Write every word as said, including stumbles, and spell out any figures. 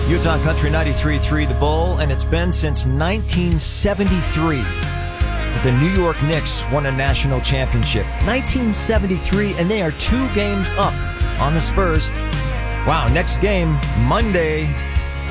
Utah Country ninety-three point three The Bull, and it's been since nineteen seventy-three that the New York Knicks won a national championship. nineteen seventy-three, and they are two games up on the Spurs. Wow, next game, Monday,